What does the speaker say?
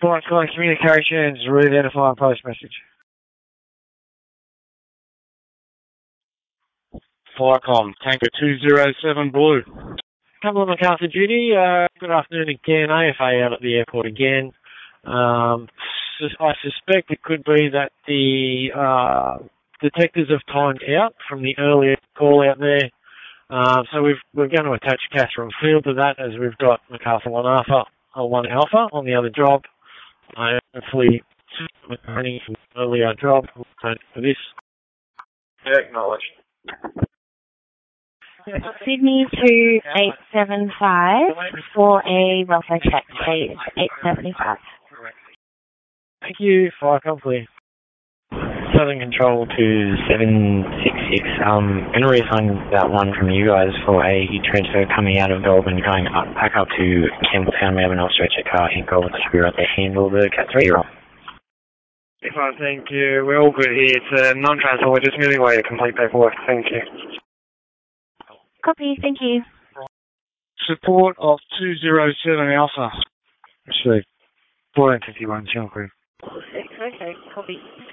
Flight Collect Communications, re-identify post message. Flycom, Tanker 207 Blue. Couple of MacArthur duty. Good afternoon again. AFA out at the airport again. I suspect it could be that the detectors have timed out from the earlier call out there. So we're going to attach Castor and Field to that, as we've got MacArthur 1 Alpha on the other job. Hopefully running from the earlier job for this. Acknowledged. Sydney 2875 for a welfare check, please. 875. Thank you. Flycom, please. Southern Control to 766. Going to reassign that one from you guys for a transfer coming out of Goulburn, going back up to Campbelltown. We have an off-stretcher car in Goulburn, so we're at the handle the Cat 3. You're on. Fine, thank you. We're all good here. It's a non-transfer. We're just moving away to complete paperwork. Thank you. Copy, thank you. Support of 207 Alpha. Actually, 1451, Channel Crew. Okay, copy.